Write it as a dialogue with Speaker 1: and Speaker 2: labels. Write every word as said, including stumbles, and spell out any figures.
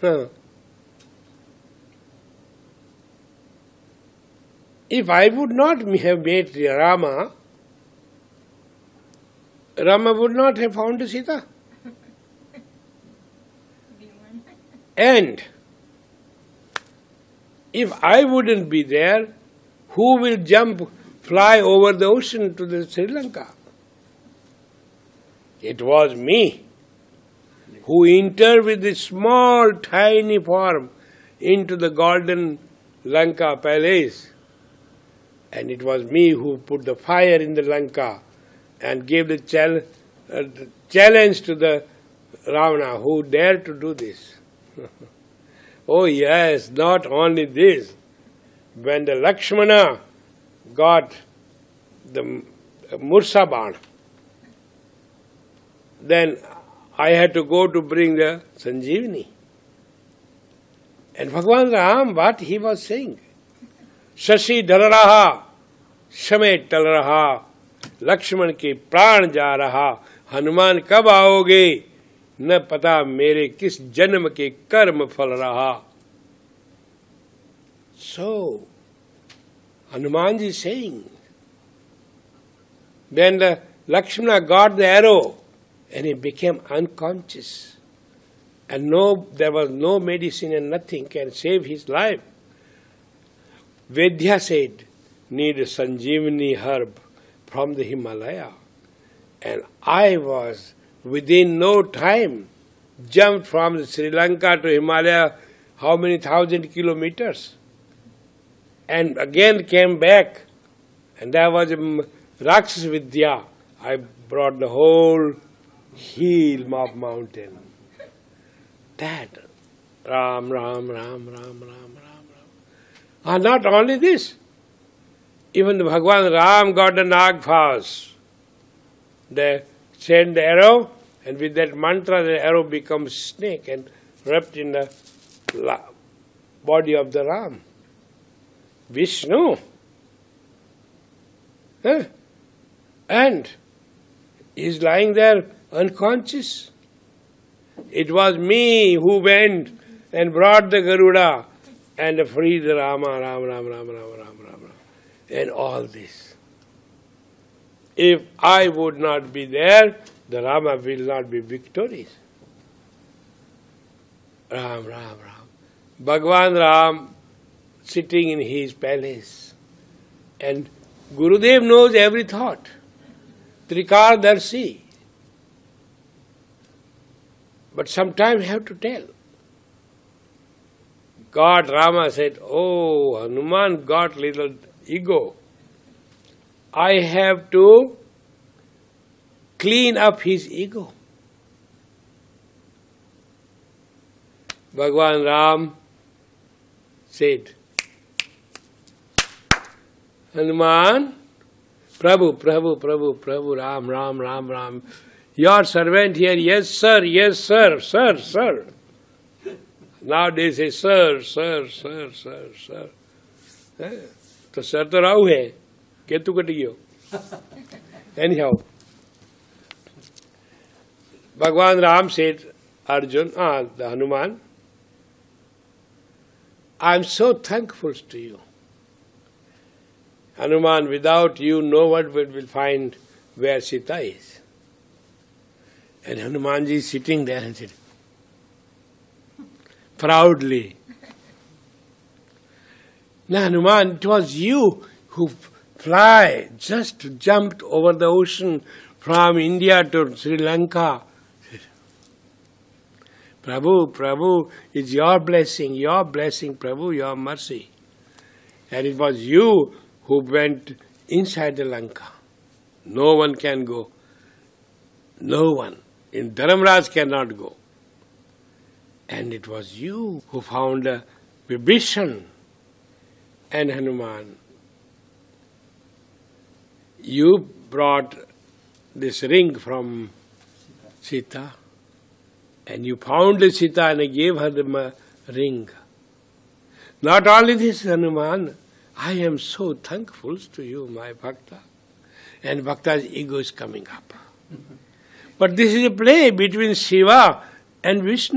Speaker 1: Huh. If I would not have met Rama, Rama would not have found Sita. And if I wouldn't be there, who will jump, fly over the ocean to the Sri Lanka? It was me who entered with this small, tiny form into the golden Lanka palace. And it was me who put the fire in the Lanka and gave the, chal uh, the challenge to the Ravana, who dared to do this. Oh yes, not only this. When the Lakshmana got the Mursaban, then I had to go to bring the Sanjeevani. And Bhagavan Ram, what he was saying? Shashi dhal raha, समय टल रहा, लक्ष्मण के प्राण जा रहा, हनुमान कब आओगे, न पता मेरे किस जन्म के कर्म फल रहा. So, Hanumanji is saying, when the Lakshmana got the arrow and he became unconscious, and no, there was no medicine and nothing can save his life, Vedya said, need a Sanjeevani herb from the Himalaya. And I was, within no time, jumped from Sri Lanka to Himalaya, how many thousand kilometers? And again came back, and there was a Rakshas Vidya. I brought the whole heel of mountain. That, Ram, Ram, Ram, Ram, Ram, Ram, Ram. And not only this, even the Bhagavan Ram got the Nagphas. They send the arrow, and with that mantra the arrow becomes snake and wrapped in the body of the Ram. Vishnu. Huh? And he is lying there unconscious. It was me who went and brought the Garuda and freed the Rama, Rama, Rama, Rama, Rama, Rama, Rama, and all this. If I would not be there, the Rama will not be victorious. Ram, Ram, Ram. Bhagavan Ram sitting in his palace, and Gurudev knows every thought. Trikardarshi. But sometimes you have to tell. God, Rama said, oh, Hanuman got little ego. I have to clean up his ego. Bhagavan Ram said, Hanuman, Prabhu, Prabhu, Prabhu, Prabhu, Ram, Ram, Ram, Ram. Your servant here, yes sir, yes sir, sir, sir. Nowadays say sir, sir, sir, sir, sir. तो sir तो राहु है, Ketu cut गयो. Anyhow, Bhagavan Ram said, Arjun, ah, the Hanuman, I am so thankful to you. Hanuman, without you, no one will find where Sita is. And Hanumanji is sitting there and said, proudly, now Hanuman, it was you who fly, just jumped over the ocean from India to Sri Lanka. Prabhu, Prabhu, it's your blessing, your blessing, Prabhu, your mercy. And it was you who went inside the Lanka. No one can go. No one. In Dharamraj cannot go. And it was you who found a Vibhishan and Hanuman. You brought this ring from Sita, and you found the Sita and gave her the ring. Not only this, Hanuman, I am so thankful to you, my Bhakta. And Bhakta's ego is coming up. But this is a play between Shiva and Vishnu.